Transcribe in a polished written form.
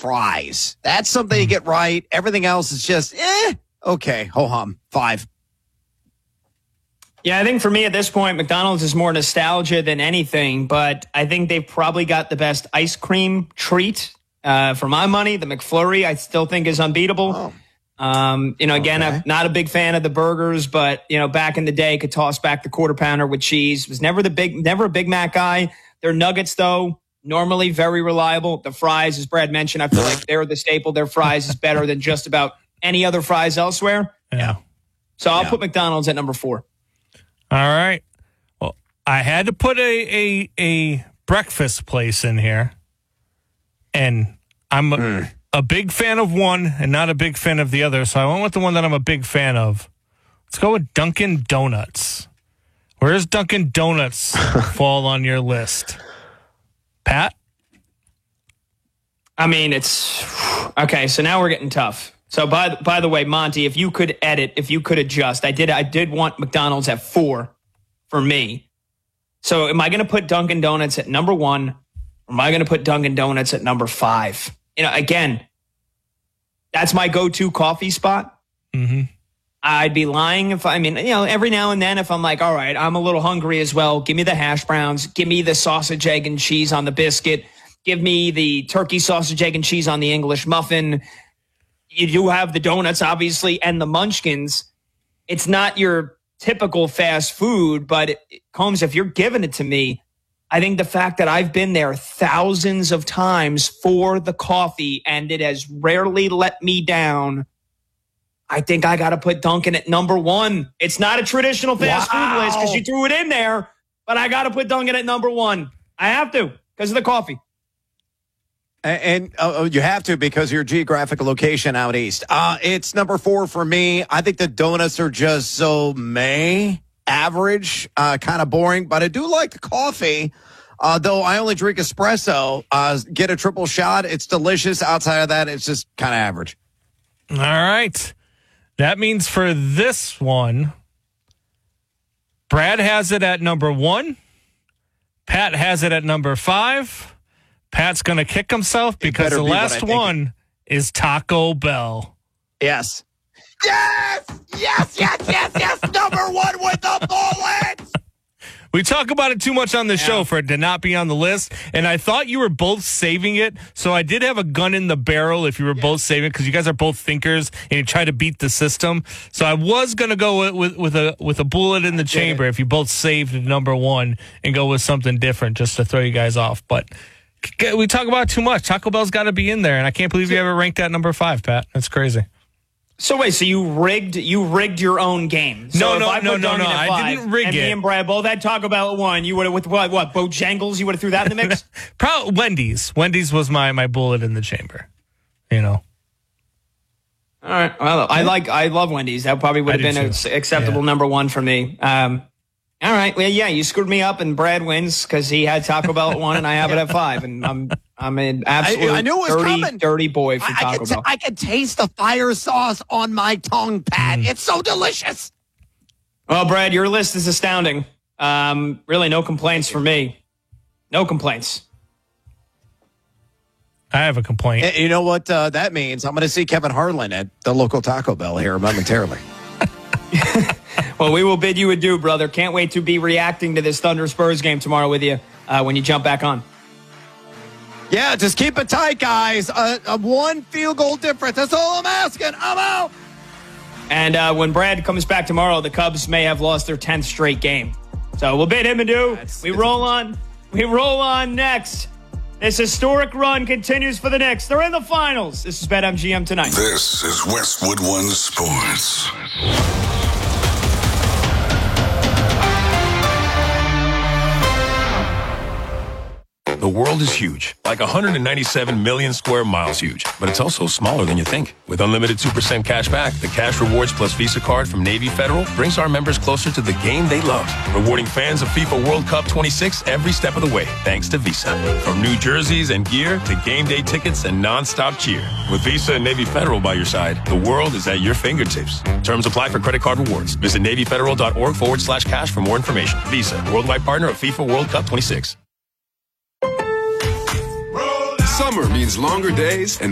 fries. That's something you get right. Everything else is just, okay, ho-hum, 5. Yeah, I think for me at this point, McDonald's is more nostalgia than anything, but I think they've probably got the best ice cream treat. For my money, the McFlurry I still think is unbeatable. Again, I'm not a big fan of the burgers, but, back in the day, could toss back the quarter pounder with cheese. Was never a Big Mac guy. Their nuggets, though, normally very reliable. The fries, as Brad mentioned, I feel like they're the staple. Their fries is better than just about any other fries elsewhere. Yeah. So I'll put McDonald's at number 4. All right. Well, I had to put a breakfast place in here, and I'm a big fan of one and not a big fan of the other, so I went with the one that I'm a big fan of. Let's go with Dunkin' Donuts. Where does Dunkin' Donuts fall on your list? Pat? I mean, it's okay. So now we're getting tough. So by the way, Monty, if you could adjust, I did want McDonald's at 4 for me. So am I going to put Dunkin' Donuts at number 1, or am I going to put Dunkin' Donuts at number 5? Again, that's my go-to coffee spot. Mm-hmm. I'd be lying if every now and then if I'm like, all right, I'm a little hungry as well. Give me the hash browns. Give me the sausage, egg, and cheese on the biscuit. Give me the turkey sausage, egg, and cheese on the English muffin. You do have the donuts, obviously, and the munchkins. It's not your typical fast food, but Combs, if you're giving it to me, I think the fact that I've been there thousands of times for the coffee and it has rarely let me down, I think I got to put Dunkin' at number 1. It's not a traditional fast food list because you threw it in there, but I got to put Dunkin' at number 1. I have to because of the coffee. And you have to because of your geographic location out east. It's number 4 for me. I think the donuts are just so average, kind of boring, but I do like the coffee. Though I only drink espresso, get a triple shot. It's delicious. Outside of that, it's just kind of average. All right. That means for this one, Brad has it at number 1. Pat has it at number 5. Pat's going to kick himself because the last one is Taco Bell. Yes. Yes! Number 1 with the bullets! We talk about it too much on the show for it to not be on the list, and I thought you were both saving it, so I did have a gun in the barrel if you were both saving it, because you guys are both thinkers, and you try to beat the system. So I was going to go with a bullet in the chamber if you both saved number 1 and go with something different just to throw you guys off. But we talk about it too much. Taco Bell's got to be in there, and I can't believe you have it ranked at number 5, Pat. That's crazy. So wait, so you rigged your own game? So No. I didn't rig and it. Me and Brad both had Taco Bell at 1. You would have with what? Bojangles? You would have threw that in the mix? Probably Wendy's. Wendy's was my bullet in the chamber. All right. Well, I love Wendy's. That probably would have been an acceptable number 1 for me. All right. Well, yeah, you screwed me up, and Brad wins because he had Taco Bell at 1, and I have it at 5, and I'm an absolute dirty boy for Taco Bell. I can taste the fire sauce on my tongue, Pat. It's so delicious. Well, Brad, your list is astounding. Really, no complaints for me. No complaints. I have a complaint. And you know what that means? I'm going to see Kevin Harlan at the local Taco Bell here momentarily. Well, we will bid you adieu, brother. Can't wait to be reacting to this Thunder Spurs game tomorrow with you when you jump back on. Yeah, just keep it tight, guys. A 1 field goal difference. That's all I'm asking. I'm out. And when Brad comes back tomorrow, the Cubs may have lost their 10th straight game. So we'll bid him adieu. We roll on next. This historic run continues for the Knicks. They're in the finals. This is BetMGM tonight. This is Westwood One Sports. The world is huge, like 197 million square miles huge, but it's also smaller than you think. With unlimited 2% cash back, the Cash Rewards Plus Visa card from Navy Federal brings our members closer to the game they love, rewarding fans of FIFA World Cup 26 every step of the way, thanks to Visa. From new jerseys and gear to game day tickets and nonstop cheer. With Visa and Navy Federal by your side, the world is at your fingertips. Terms apply for credit card rewards. Visit NavyFederal.org/cash for more information. Visa, worldwide partner of FIFA World Cup 26. Summer means longer days and